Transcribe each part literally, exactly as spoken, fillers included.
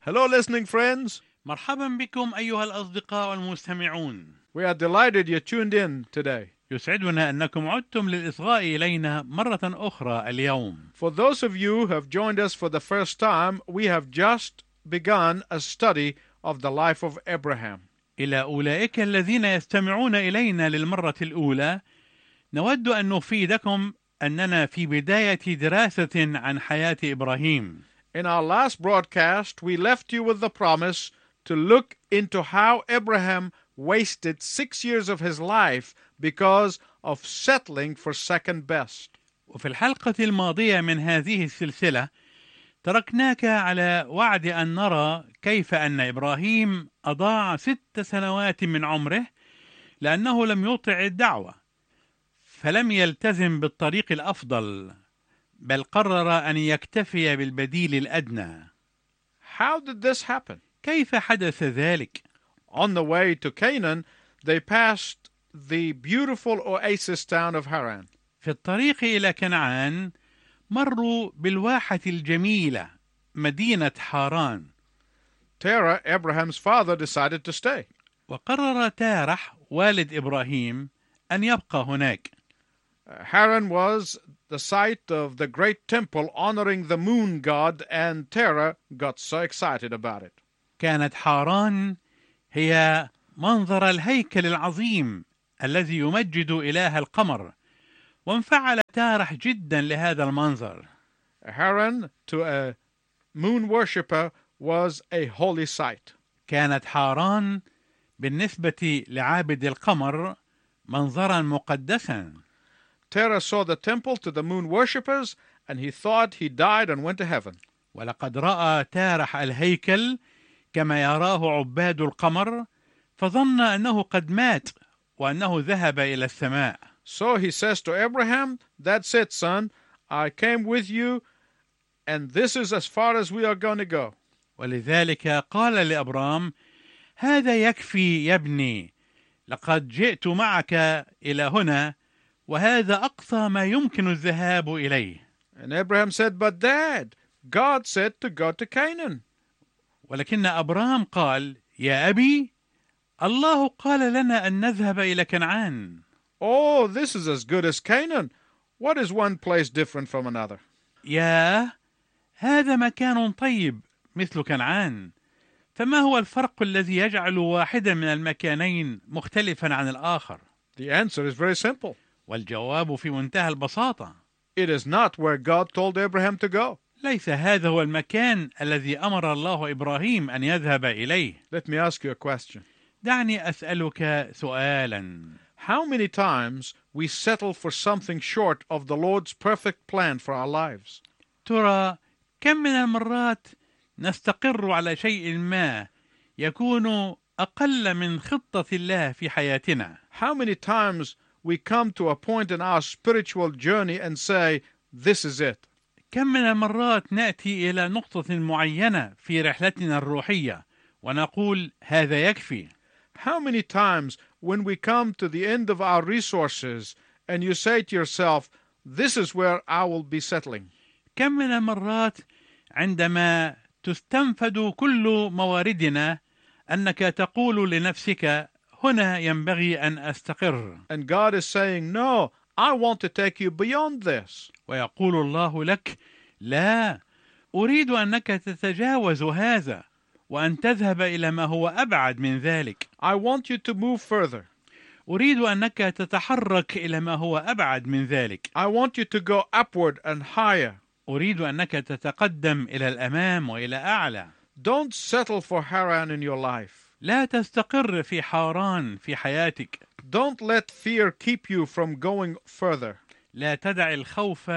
Hello, listening friends. مرحبا بكم أيها الأصدقاء والمستمعون. We are delighted you tuned in today. يسعدنا أنكم عدتم للإصغاء إلينا مرة أخرى اليوم. For those of you who have joined us for the first time, we have just begun a study of the life of Abraham. إلى أولئك الذين يستمعون إلينا للمرة الأولى، نود أن نفيدكم أننا في بداية دراسة عن حياة إبراهيم. In our last broadcast, we left you with the promise to look into how Abraham wasted six years of his life because of settling for second best. وفي الحلقة الماضية من هذه السلسلة تركناك على وعد أن نرى كيف أن إبراهيم أضاع ست سنوات من عمره لأنه لم يطع الدعوة، فلم يلتزم بالطريق الأفضل، بل قرر أن يكتفي بالبديل الأدنى. How did this happen? كيف حدث ذلك؟ On the way to Canaan, they passed the beautiful oasis town of Haran. في الطريق إلى كنعان مروا بالواحة الجميلة مدينة حاران. Terah, Abraham's father, decided to stay. وقرر تارح والد إبراهيم أن يبقى هناك. Haran was the site of the great temple honoring the moon god, and Terah got so excited about it. كانت حاران هي منظر الهيكل العظيم الذي يمجد إله القمر، وانفعل تارح جدا لهذا المنظر. Haran, to a moon worshipper, was a holy site. كانت حاران بالنسبة لعابد القمر منظرا مقدسا. Terah saw the temple to the moon worshippers, and he thought he died and went to heaven. ولقد رأى تارح الهيكل كما يراه عباد القمر، فظن أنه قد مات وأنه ذهب إلى السماء. So he says to Abraham, "That's it, son. I came with you, and this is as far as we are going to go." ولذلك قال لأبرام: هذا يكفي يا ابني، لقد جئت معك إلى هنا، وهذا أقصى ما يمكن الذهاب إليه. And Abraham said, "But Dad, God said to go to Canaan." ولكن أبرام قال: يا أبي، الله قال لنا أن نذهب إلى كنعان. Oh, this is as good as Canaan. What is one place different from another? يا هذا مكان طيب مثل كنعان، فما هو الفرق الذي يجعل واحدا من المكانين مختلفا عن الآخر؟ The answer is very simple. والجواب في منتهى البساطة. It is not where God told Abraham to go. ليس هذا هو المكان الذي أمر الله إبراهيم أن يذهب إليه. Let me ask you a question. دعني أسألك سؤالا. How many times we settle for something short of the Lord's perfect plan for our lives? ترى كم من المرات نستقر على شيء ما يكون أقل من خطة الله في حياتنا؟ How many times we come to a point in our spiritual journey and say, "This is it." كم من المرات نأتي إلى نقطة معينة في رحلتنا الروحية ونقول هذا يكفي؟ How many times when we come to the end of our resources and you say to yourself, "This is where I will be settling." كم من المرات عندما تستنفد كل مواردنا أنك تقول لنفسك هنا ينبغي أن أستقر. And God is saying, "No, I want to take you beyond this." ويقول الله لك: لا، أريد أنك تتجاوز هذا وأن تذهب إلى ما هو أبعد من ذلك. I want you to move further. أريد أنك تتحرك إلى ما هو أبعد من ذلك. I want you to go upward and higher. أريد أنك تتقدم إلى الأمام وإلى أعلى. Don't settle for Haran in your life. لا تستقر في حاران في حياتك. Don't let fear keep you from going further. لا تدع الخوف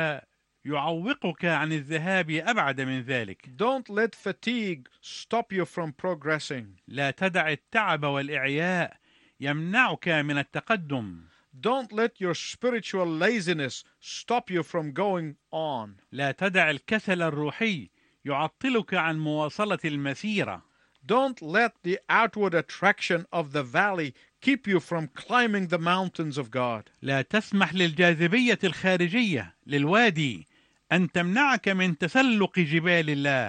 يعوقك عن الذهاب أبعد من ذلك. Don't let fatigue stop you from progressing. لا تدع التعب والإعياء يمنعك من التقدم. Don't let your spiritual laziness stop you from going on. لا تدع الكسل الروحي يعطلك عن مواصلة المسيرة. Don't let the outward attraction of the valley keep you from climbing the mountains of God. لا تسمح للجاذبية الخارجية للوادي أن تمنعك من تسلق جبال الله.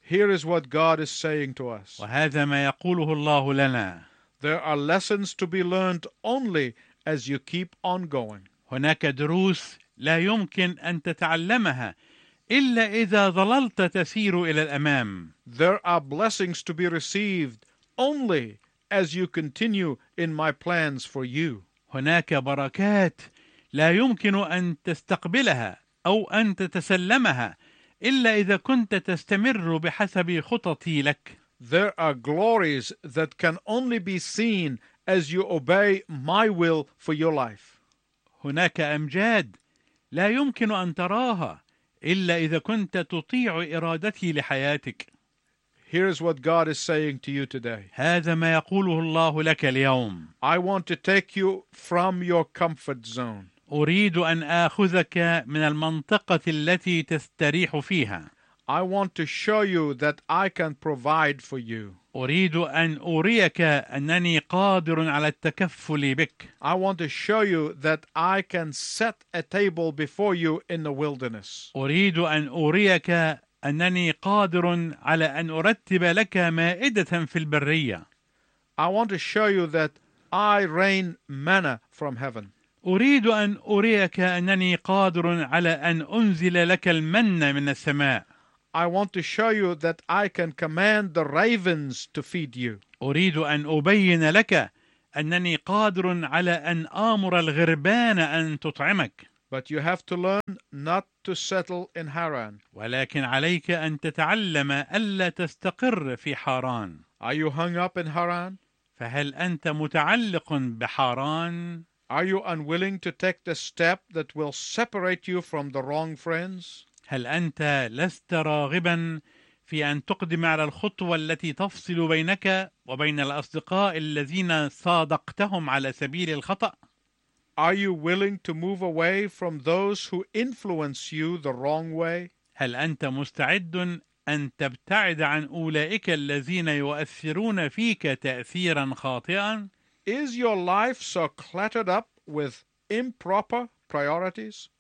Here is what God is saying to us. وهذا ما يقوله الله لنا. There are lessons to be learned only as you keep on going. هناك دروس لا يمكن أن تتعلمها إلا إذا ظللت تسير إلى الأمام. There are blessings to be received only as you continue in my plans for you. هناك بركات لا يمكن أن تستقبلها أو أن تتسلمها إلا إذا كنت تستمر بحسب خططي لك. There are glories that can only be seen as you obey my will for your life. هناك أمجاد لا يمكن أن تراها إلا إذا كنت تطيع إرادتي لحياتك. Here is what God is saying to you today. هذا ما يقوله الله لك اليوم. I want to take you from your comfort zone. أريد أن آخذك من المنطقة التي تستريح فيها. I want to show you that I can provide for you. أريد أن أريك أنني قادر على التكفل بك. I want to show you that I can set a table before you in the wilderness. أريد أن أريك أنني قادر على أن أرتب لك مائدة في البرية. I want to show you that I rain manna from heaven. أريد أن أريك أنني قادر على أن أنزل لك المن من السماء. I want to show you that I can command the ravens to feed you. أريد أن أبين لك أنني قادر على أن آمر الغربان أن تطعمك. But you have to learn not to settle in Haran. ولكن عليك أن تتعلم ألا تستقر في حاران. Are you hung up in Haran? فهل أنت متعلق بحاران؟ Are you unwilling to take the step that will separate you from the wrong friends? هل أنت لست راغبا في أن تقدم على الخطوة التي تفصل بينك وبين الأصدقاء الذين صادقتهم على سبيل الخطأ؟ Are you willing to move away from those who influence you the wrong way? هل أنت مستعد أن تبتعد عن أولئك الذين يؤثرون فيك تأثيرا خاطئا؟ Is your life so cluttered up with improper priorities?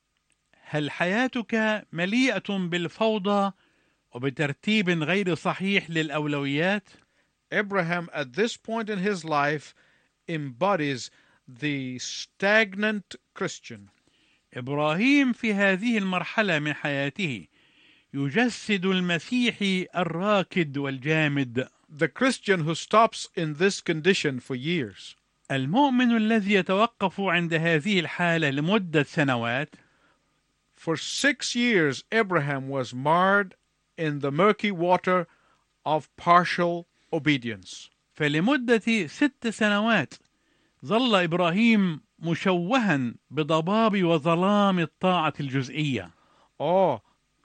هل حياتك مليئة بالفوضى وبترتيب غير صحيح للأولويات؟ Abraham at this point in his life embodies the stagnant Christian. إبراهيم في هذه المرحلة من حياته يجسد المسيحي الراكد والجامد. The Christian who stops in this condition for years. المؤمن الذي يتوقف عند هذه الحالة لمدة سنوات. For six years, Abraham was marred in the murky water of partial obedience. فلمدة ست سنوات ظل إبراهيم مشوها بضباب وظلام الطاعة الجزئية. Oh,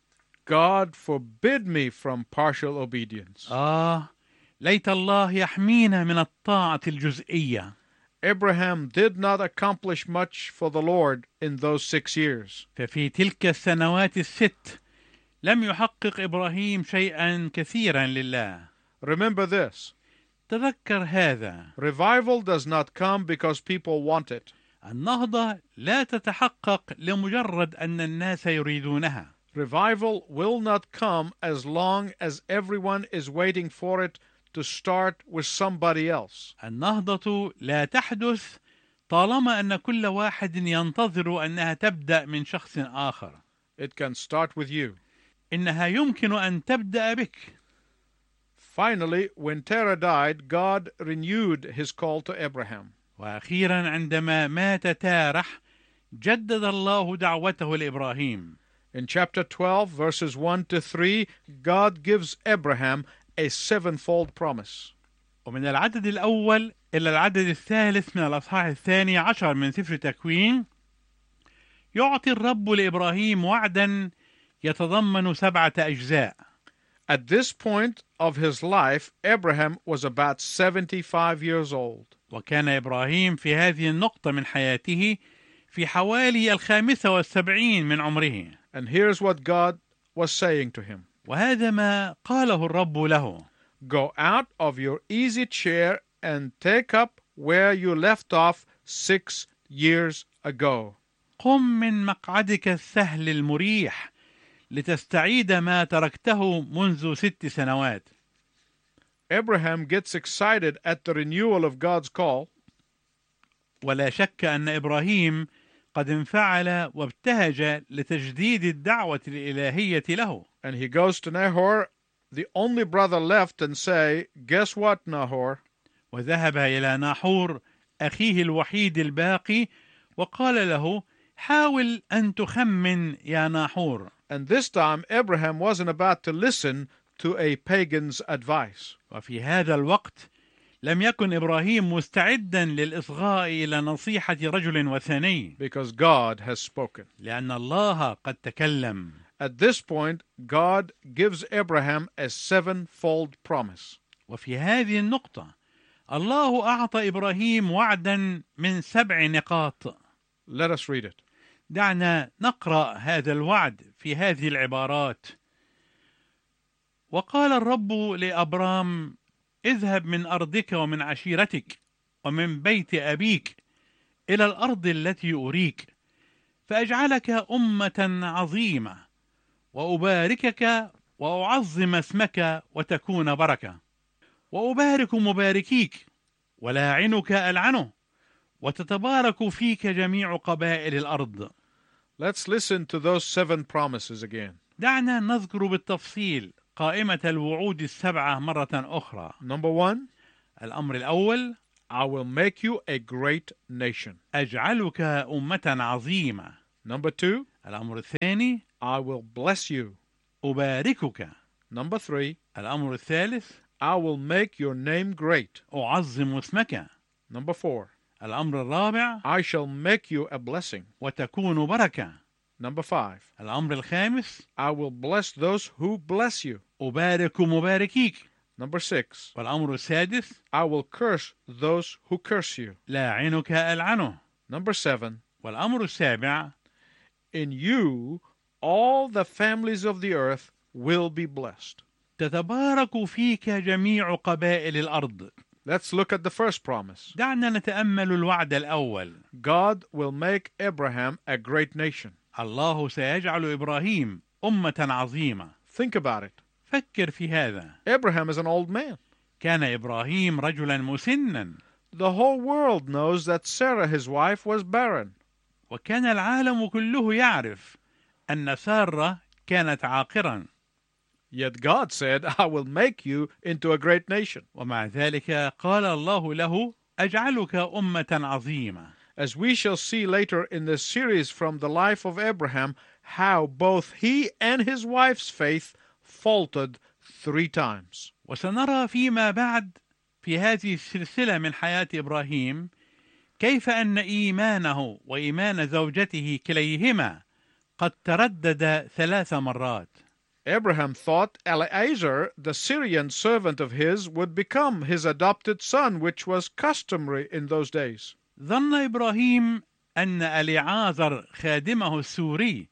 God forbid me from partial obedience. آه ليت الله يحمينا من الطاعة الجزئية. Abraham did not accomplish much for the Lord in those six years. ففي تلك السنوات الست لم يحقق إبراهيم شيئا كثيرا لله. Remember this. تذكر هذا. Revival does not come because people want it. النهضة لا تتحقق لمجرد أن الناس يريدونها. Revival will not come as long as everyone is waiting for it to start with somebody else. النهضة لا تحدث طالما أن كل واحد ينتظر أنها تبدأ من شخص آخر. It can start with you. إنها يمكن أن تبدأ بك. Finally, when Terah died, God renewed his call to Abraham. وأخيرا عندما مات تارح جدد الله دعوته لإبراهيم. In chapter twelve, verses one to three, God gives Abraham a sevenfold promise. ومن العدد الأول إلى العدد الثالث من الأصحاح الثاني عشر من سفر تكوين يعطي الرب لإبراهيم وعدا يتضمن سبعة أجزاء. At this point of his life, Abraham was about seventy-five years old. وكان إبراهيم في هذه النقطة من حياته في حوالي الخامسة والسبعين من عمره. And here's what God was saying to him. وهذا ما قاله الرب له. Go out of your easy chair and take up where you left off six years ago. قم من مقعدك السهل المريح لتستعيد ما تركته منذ ست سنوات. Abraham gets excited at the renewal of God's call. ولا شك أن إبراهيم قد انفعل وابتهج لتجديد الدعوة الإلهية له. And he goes to Nahor, the only brother left, and say, guess what, Nahor? وذهب إلى ناحور أخيه الوحيد الباقي وقال له: حاول أن تخمن يا ناحور. And this time Abraham wasn't about to listen to a pagan's advice. وفي هذا الوقت لم يكن إبراهيم مستعدا للإصغاء إلى نصيحة رجل وثني. Because God has spoken. لأن الله قد تكلم. At this point, God gives Abraham a sevenfold promise. وفي هذه النقطة الله أعطى إبراهيم وعدا من سبع نقاط. Let us read it. دعنا نقرأ هذا الوعد في هذه العبارات. وقال الرب لأبرام: اذهب من أرضك ومن عشيرتك ومن بيت أبيك إلى الأرض التي أريك، فأجعلك أمة عظيمة وأباركك وأعظم اسمك وتكون بركة، وأبارك مباركيك ولاعنك ألعنه، وتتبارك فيك جميع قبائل الأرض. Let's listen to those seven promises again. دعنا نذكر بالتفصيل قائمة الوعود السبعة مرة أخرى. Number one, الأمر الأول: I will make you a great nation. أجعلك أمة عظيمة. Number two, الأمر الثاني: I will bless you. أباركك. Number three, الأمر الثالث: I will make your name great. أعظم اسمك. Number four, الأمر الرابع: I shall make you a blessing. وتكون بركة. Number five, الأمر الخامس: I will bless those who bless you. أبارك مباركيك. Number six, والأمر السادس: I will curse those who curse you. لاعنك ألعنه. Number seven, والأمر السابع: in you all the families of the earth will be blessed. تتبارك فيك جميع قبائل الأرض. Let's look at the first promise. دعنا نتأمل الوعد الأول. God will make Abraham a great nation. الله سيجعل إبراهيم أمة عظيمة. Think about it. فكر في هذا. Abraham is an old man. كان إبراهيم رجلا مسنا. The whole world knows that Sarah, his wife, was barren. وكان العالم كله يعرف أن سارة كانت عاقرا. Yet God said, I will make you into a great nation. ومع ذلك قال الله له: أجعلك أمة عظيمة. As we shall see later in this series from the life of Abraham, how both he and his wife's faith faltered three times. وسنرى فيما بعد في هذه السلسلة من حياة إبراهيم كيف أن إيمانه وإيمان زوجته كليهما قد تردد ثلاث مرات. Abraham thought Eliezer, the Syrian servant of his, would become his adopted son, which was customary in those days. ظن إبراهيم أن أليعازر خادمه السوري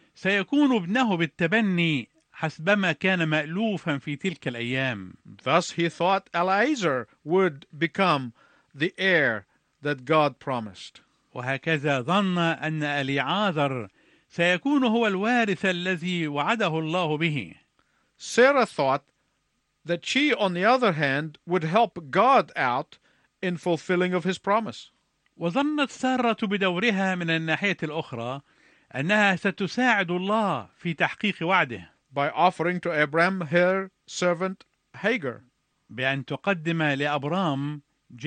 سيكون ابنه بالتبني حسبما كان مألوفا في تلك الأيام. Thus he thought Eliezer would become the heir that God promised. وهكذا ظن أن أليعازر سيكون هو الوارث الذي وعده الله به. Sarah thought that she, on the other hand, would help God out in fulfilling of his promise. وظنت سارة بدورها من الناحية الأخرى أنها ستساعد الله في تحقيق وعده by offering to Abraham her servant Hagar. بأن تقدم لأبرام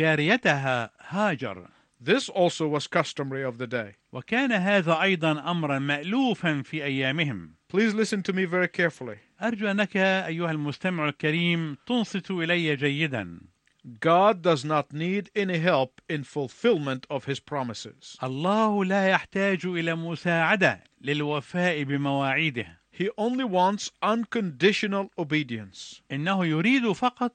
جاريتها هاجر. This also was customary of the day. وكان هذا أيضا أمرا مألوفا في أيامهم. Please listen to me very carefully. أرجو أنك أيها المستمع الكريم تنصت إلي جيدا. God does not need any help in fulfillment of his promises. الله لا يحتاج إلى مساعدة للوفاء بمواعيده. He only wants unconditional obedience. إنه يريد فقط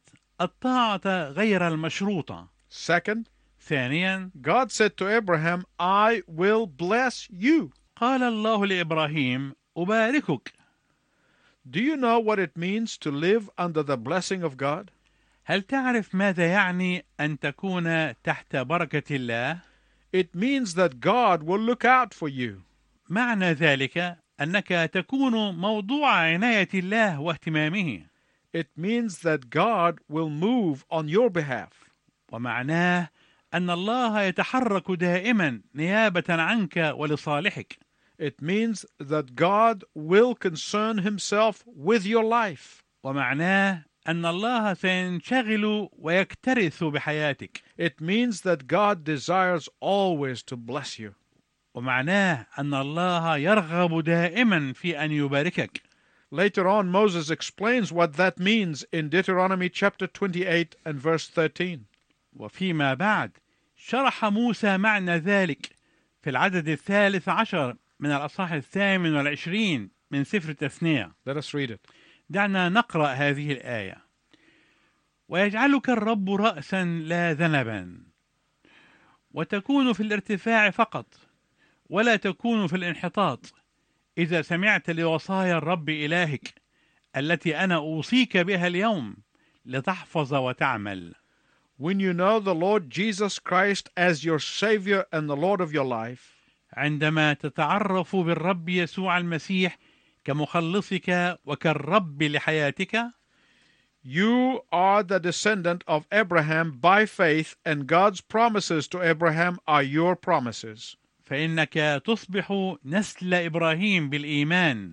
الطاعة غير المشروطة. Second, ثانيا، God said to Abraham, I will bless you. قال الله لإبراهيم: أباركك. Do you know what it means to live under the blessing of God? هل تعرف ماذا يعني أن تكون تحت بركة الله؟ It means that God will look out for you. معنى ذلك أنك تكون موضوع عناية الله واهتمامه. It means that God will move on your behalf. ومعناه أن الله يتحرك دائما نيابة عنك ولصالحك. It means that God will concern himself with your life. ومعناه أن الله سينشغل ويكترث بحياتك. It means that God desires always to bless you. ومعناه أن الله يرغب دائما في أن يباركك. Later on, Moses explains what that means in Deuteronomy chapter twenty-eight and verse thirteen. وفيما بعد شرح موسى معنى ذلك في العدد الثالث عشر من الأصحاح الثامن والعشرين من سفر التثنية. Let us read it. دعنا نقرأ هذه الآية. ويجعلك الرب رأسا لا ذنبا، وتكون في الارتفاع فقط ولا تكون في الانحطاط، إذا سمعت لوصايا الرب إلهك التي أنا أوصيك بها اليوم لتحفظ وتعمل. When you know the Lord Jesus Christ as your Savior and the Lord of your life, عندما تتعرف بالرب يسوع المسيح كمخلصك وكالرب لحياتك، you are the descendant of Abraham by faith, and God's promises to Abraham are your promises. فإنك تصبح نسل إبراهيم بالإيمان،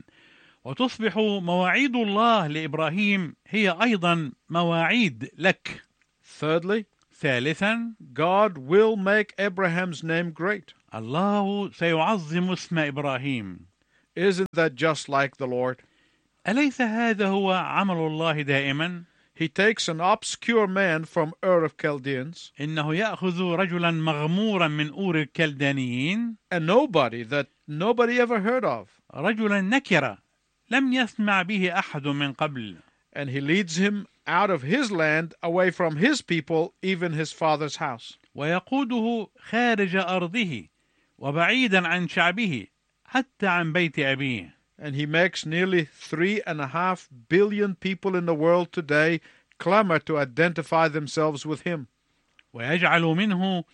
وتصبح مواعيد الله لإبراهيم هي أيضا مواعيد لك. Thirdly, ثالثا، God will make Abraham's name great. الله سيعظم اسم إبراهيم. Isn't that just like the Lord? أليس هذا هو عمل الله دائما؟ He takes an obscure man from Ur of Chaldeans, إنه يأخذ رجلا مغمورا من أور الكلدانيين، and nobody that nobody ever heard of, رجلا نكرة لم يسمع به أحد من قبل، and he leads him out of his land, away from his people, even his father's house. ويقوده خارج أرضه وبعيدا عن شعبه حتى عن بيت أبيه. And he makes nearly three and a half billion people in the world today clamor to identify themselves with him. ويجعل منه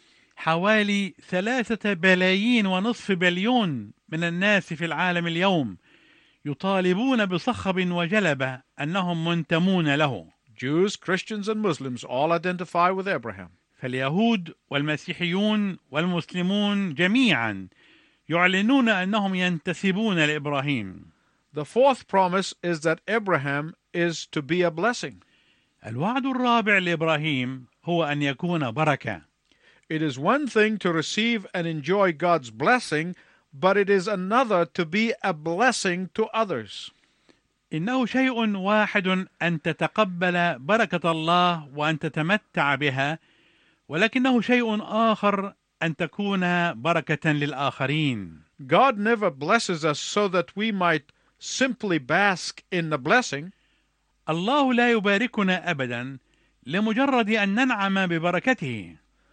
حوالي ثلاثة بلايين ونصف بليون من الناس في العالم اليوم يطالبون بصخب وجلبة أنهم منتمون له. Jews, Christians, and Muslims all identify with Abraham. فاليهود والمسيحيون والمسلمون جميعا يعلنون أنهم ينتسبون لإبراهيم. The fourth promise is that Abraham is to be a blessing. الوعد الرابع لإبراهيم هو أن يكون بركة. It is one thing to receive and enjoy God's blessing, but it is another to be a blessing to others. إنه شيء واحد أن تتقبل بركة الله وأن تتمتع بها، ولكنه شيء آخر أن تكون بركة للآخرين. God never blesses us so that we might simply bask in the blessing. الله لا يباركنا أبدا لمجرد أن ننعم ببركته.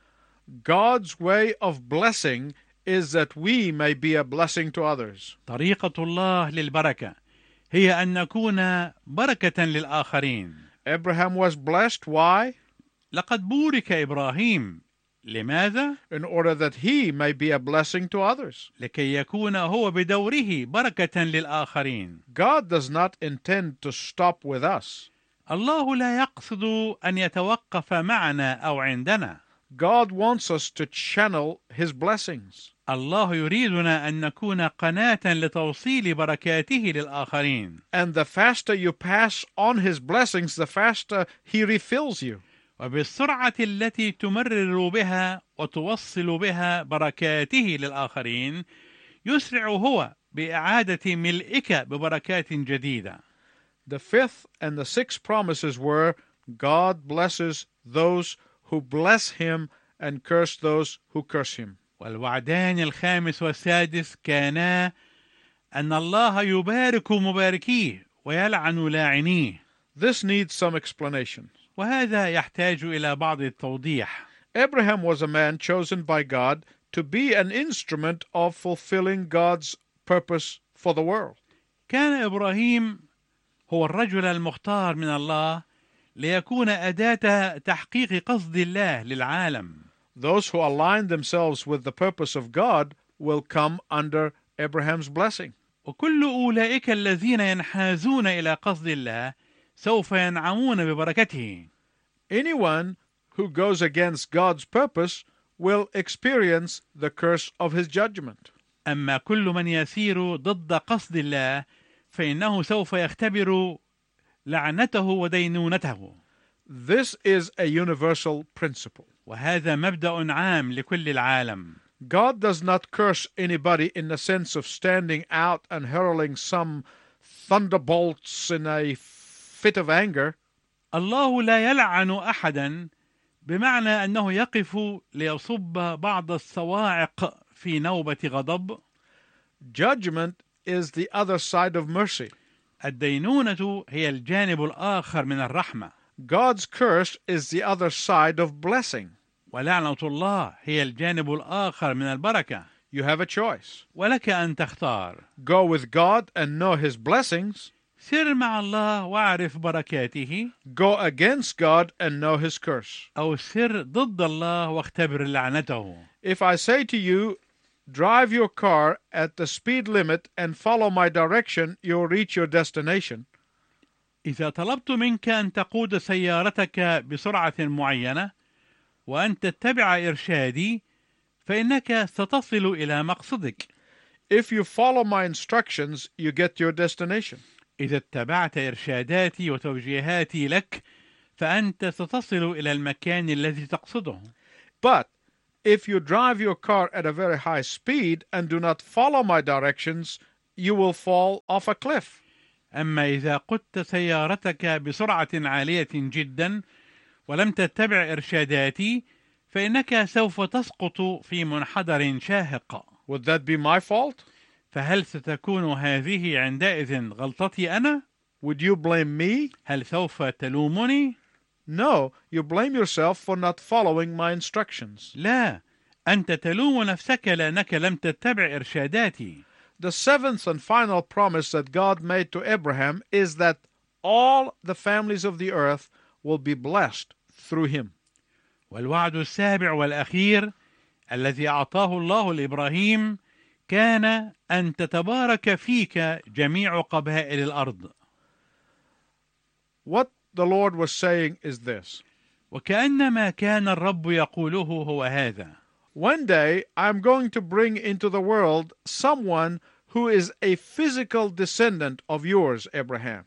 God's way of blessing is that we may be a blessing to others. طريقة الله للبركة هي أن نكون بركة للآخرين. Abraham was blessed. Why? لقد بورك إبراهيم. لماذا؟ In order that he may be a blessing to others. لكي يكون هو بدوره بركة للآخرين. God does not intend to stop with us. الله لا يقصد أن يتوقف معنا أو عندنا. God wants us to channel his blessings. الله يريدنا أن نكون قناة لتوصيل بركاته للآخرين. And the faster you pass on his blessings, the faster he refills you. وبالسرعة التي تمرر بها وتوصل بها بركاته للآخرين يسرع هو بإعادة ملئك ببركات جديدة. The fifth and the sixth promises were God blesses those who bless him and curse those who curse him. والوعدان الخامس والسادس كانا أن الله يبارك مباركيه ويلعن لاعنيه. This needs some explanation. وهذا يحتاج إلى بعض التوضيح. Abraham was a man chosen by God to be an instrument of fulfilling God's purpose for the world. كان إبراهيم هو الرجل المختار من الله ليكون أداة تحقيق قصد الله للعالم. Those who align themselves with the purpose of God will come under Abraham's blessing. وكل أولئك الذين ينحازون إلى قصد الله سوف ينعمون ببركته. Anyone who goes against God's purpose will experience the curse of his judgment. أما كل من يسير ضد قصد الله فإنه سوف يختبر لعنته ودينونته. This is a universal principle. وهذا مبدأ عام لكل العالم. God does not curse anybody in the sense of standing out and hurling some thunderbolts in a fit of anger. الله لا يلعن أحدا بمعنى أنه يقف ليصب بعض الصواعق في نوبة غضب. Judgment is the other side of mercy. الدينونة هي الجانب الآخر من الرحمة. God's curse is the other side of blessing. ولعنة الله هي الجانب الآخر من البركة. You have a choice. ولك أن تختار. Go with God and know his blessings. سر مع الله واعرف بركاته. Go against God and know his curse. أو سر ضد الله واختبر لعنته. If I say to you, drive your car at the speed limit and follow my direction, you'll reach your destination. إذا طلبت منك أن تقود سيارتك بسرعة معينة وأن تتبع إرشادي فإنك ستصل إلى مقصدك. If you follow my instructions, you get your destination. إذا اتبعت إرشاداتي وتوجيهاتي لك فأنت ستصل إلى المكان الذي تقصده. But if you drive your car at a very high speed and do not follow my directions, you will fall off a cliff. أما إذا قدت سيارتك بسرعة عالية جدا ولم تتبع إرشاداتي فإنك سوف تسقط في منحدر شاهق. Would that be my fault? فهل ستكون هذه عندئذ غلطتي أنا؟ Would you blame me? هل سوف تلومني؟ No, you blame yourself for not following my instructions. لا، أنت تلوم نفسك لأنك لم تتبع إرشاداتي. The seventh and final promise that God made to Abraham is that all the families of the earth will be blessed through him. والوعد السابع والأخير الذي أعطاه الله لإبراهيم كان أن تتبارك فيك جميع قبائل الأرض. What the Lord was saying is this. وكأنما كان الرب يقوله هو هذا. One day I'm going to bring into the world someone who is a physical descendant of yours, Abraham.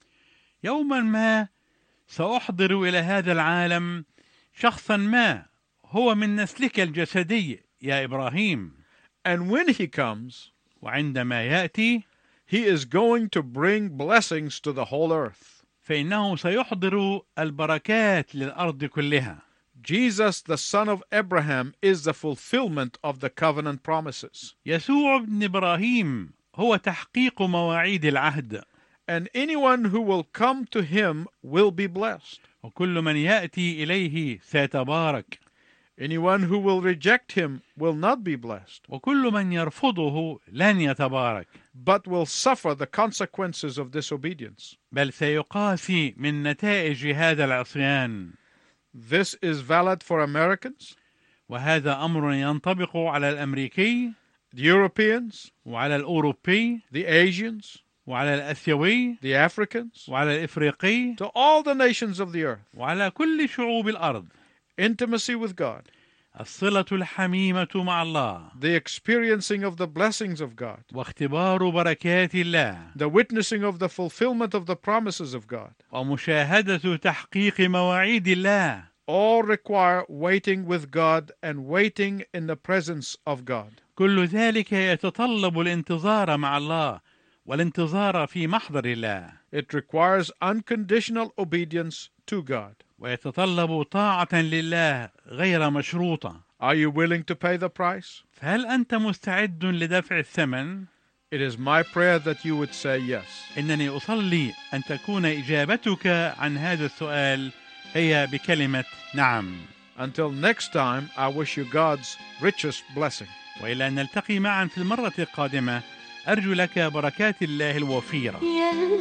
يوما ما سأحضر إلى هذا العالم شخصا ما هو من نسلك الجسدي يا إبراهيم. And when he comes, وعندما يأتي, he is going to bring blessings to the whole earth. فإنه سيحضر البركات للأرض كلها. Jesus, the son of Abraham, is the fulfillment of the covenant promises. يسوع ابن إبراهيم هو تحقيق مواعيد العهد. And anyone who will come to him will be blessed. وكل من يأتي إليه سيتبارك. Anyone who will reject him will not be blessed, وكل من يرفضه لن يتبارك. but will suffer the consequences of disobedience. بل سيقاسي من نتائج هذا العصيان. This is valid for Americans, وهذا أمر ينطبق على الأمريكي the Europeans, وعلى الأوروبي the Asians, وعلى الأسيوي the Africans, وعلى الإفريقي to all the nations of the earth. وعلى كل شعوب الأرض. Intimacy with God, الصلة الحميمة مع الله the experiencing of the blessings of God, واختبار بركات الله the witnessing of the fulfillment of the promises of God, ومشاهدة تحقيق مواعيد الله all require waiting with God and waiting in the presence of God. كل ذلك يتطلب الانتظار مع الله والانتظار في محضر الله. It requires unconditional obedience to God. ويتطلب طاعة لله غير مشروطة. Are you willing to pay the price? فهل أنت مستعد لدفع الثمن؟ It is my prayer that you would say yes. إنني أصلي أن تكون إجابتك عن هذا السؤال هي بكلمة نعم. Until next time, I wish you God's richest blessing. وإلى أن نلتقي معا في المرة القادمة أرجو لك بركات الله الوفيرة.